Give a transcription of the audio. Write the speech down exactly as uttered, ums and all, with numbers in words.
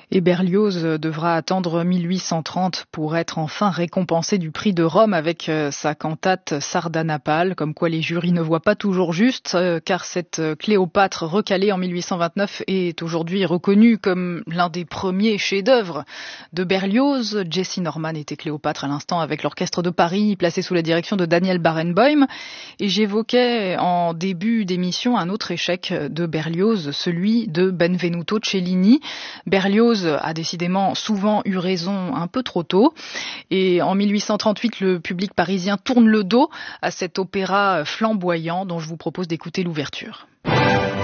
Et Berlioz devra attendre mille huit cent trente pour être enfin récompensé du prix de Rome avec sa cantate Sardanapale, comme quoi les jurys ne voient pas toujours juste, car cette Cléopâtre recalée en mille huit cent vingt-neuf est aujourd'hui reconnue comme l'un des premiers chefs-d'œuvre de Berlioz. Jessye Norman était Cléopâtre à l'instant avec l'Orchestre de Paris, placé sous la direction de Daniel Barenboim. Et j'évoquais en début d'émission un autre échec de Berlioz, celui de Benvenuto Cellini. Berlioz a décidément souvent eu raison un peu trop tôt. Et en mille huit cent trente-huit, le public parisien tourne le dos à cet opéra flamboyant dont je vous propose d'écouter l'ouverture.